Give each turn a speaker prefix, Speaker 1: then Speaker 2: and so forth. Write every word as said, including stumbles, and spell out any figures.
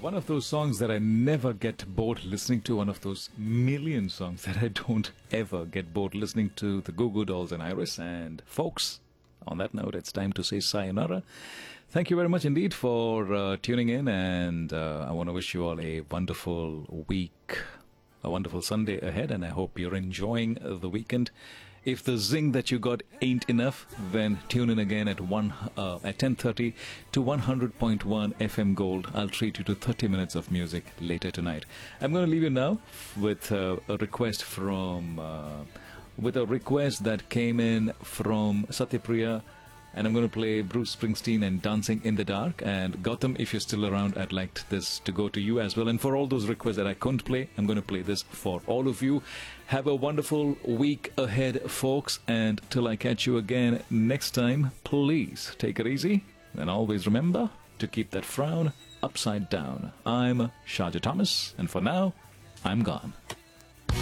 Speaker 1: One of those songs that I never get bored listening to, one of those million songs that I don't ever get bored listening to, the Goo Goo Dolls and Iris. And folks, on that note, it's time to say sayonara. Thank you very much indeed for uh, tuning in, and uh, I want to wish you all a wonderful week, a wonderful Sunday ahead, and I hope you're enjoying the weekend. If the zing that you got ain't enough, then tune in again at one uh, at ten thirty to one hundred point one F M Gold. I'll treat you to thirty minutes of music later tonight. I'm going to leave you now with uh, a request from uh, with a request that came in from Satyapriya. And I'm going to play Bruce Springsteen and Dancing in the Dark. And Gautam, if you're still around, I'd like this to go to you as well. And for all those requests that I couldn't play, I'm going to play this for all of you. Have a wonderful week ahead, folks. And till I catch you again next time, please take it easy. And always remember to keep that frown upside down. I'm Shaja Thomas. And for now, I'm gone.